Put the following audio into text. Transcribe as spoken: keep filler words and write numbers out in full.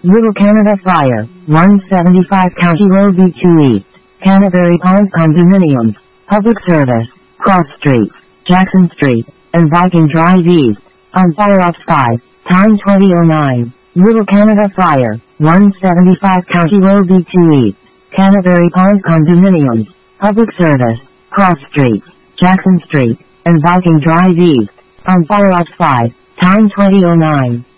Little Canada Fire, one seventy-five County Road B two East, Canterbury Ponds Condominiums, Public Service, Cross Street, Jackson Street, and Viking Drive East, on Fire Ops five, time twenty oh nine. Little Canada Fire, one seventy-five County Road B two East, Canterbury Ponds Condominiums, Public Service, Cross Street, Jackson Street, and Viking Drive East, on Fire Ops five, time twenty oh nine.